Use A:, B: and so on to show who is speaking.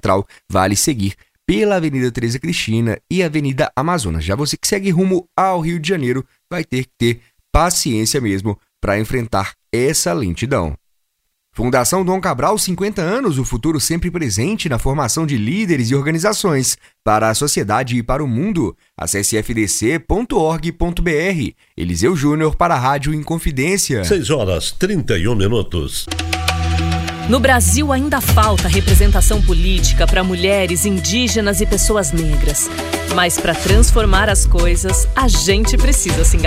A: Central, vale seguir pela Avenida Teresa Cristina e Avenida Amazonas. Já você que segue rumo ao Rio de Janeiro vai ter que ter paciência mesmo para enfrentar essa lentidão. Fundação Dom Cabral, 50 anos, o futuro sempre presente na formação de líderes e organizações para a sociedade e para o mundo. Acesse fdc.org.br. Eliseu Júnior para a Rádio Inconfidência.
B: 6h31.
C: No Brasil ainda falta representação política para mulheres, indígenas e pessoas negras. Mas para transformar as coisas, a gente precisa se engajar.